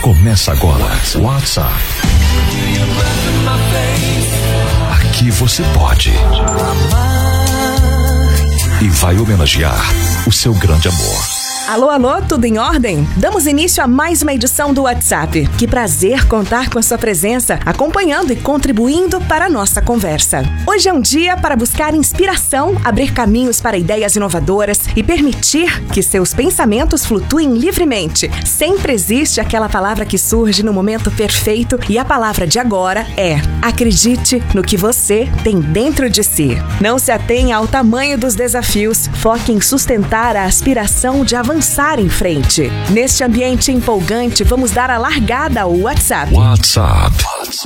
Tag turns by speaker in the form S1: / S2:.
S1: Começa agora. WhatsApp. Aqui você pode e vai homenagear o seu grande amor.
S2: Alô, alô, tudo em ordem? Damos início a mais uma edição do WhatsApp. Que prazer contar com a sua presença, acompanhando e contribuindo para a nossa conversa. Hoje é um dia para buscar inspiração, abrir caminhos para ideias inovadoras e permitir que seus pensamentos flutuem livremente. Sempre existe aquela palavra que surge no momento perfeito e a palavra de agora é: acredite no que você tem dentro de si. Não se atenha ao tamanho dos desafios, foque em sustentar a aspiração de avançar em frente. Neste ambiente empolgante, vamos dar a largada ao WhatsApp.
S1: WhatsApp.